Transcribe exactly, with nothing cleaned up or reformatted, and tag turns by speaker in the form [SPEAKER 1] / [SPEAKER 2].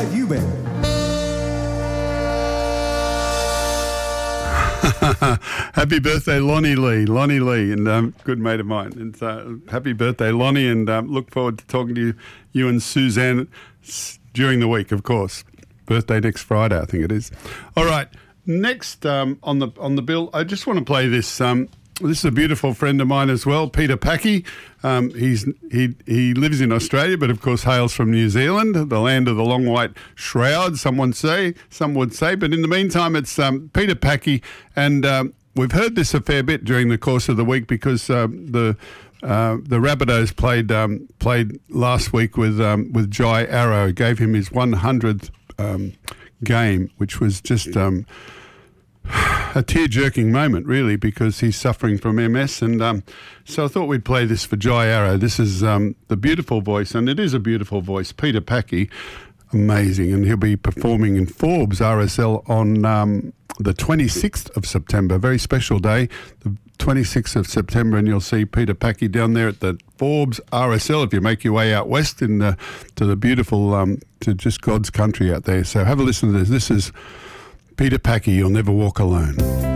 [SPEAKER 1] have you been?
[SPEAKER 2] Happy birthday, Lonnie Lee. Lonnie Lee, and um, good mate of mine. And uh, happy birthday, Lonnie, and um, look forward to talking to you, you and Suzanne s- during the week, of course. Birthday next Friday, I think it is. All right, next um, on the on the bill, I just want to play this. Um, this is a beautiful friend of mine as well, Peter Packy. Um, he's he he lives in Australia, but of course hails from New Zealand, the land of the long white shroud. Someone say, some would say, but in the meantime, it's um, Peter Packy, and um, we've heard this a fair bit during the course of the week because um, the. Uh, the Rabbitohs played um, played last week with um, with Jai Arrow, gave him his one hundredth um, game, which was just um, a tear-jerking moment, really, because he's suffering from M S. And um, so I thought we'd play this for Jai Arrow. This is um, the beautiful voice, and it is a beautiful voice, Peter Packy. Amazing. And he'll be performing in Forbes R S L on um, the twenty-sixth of September, very special day, the twenty-sixth of September, and you'll see Peter Packy down there at the Forbes R S L if you make your way out west in the, to the beautiful, um, to just God's country out there. So have a listen to this. This is Peter Packy, You'll Never Walk Alone.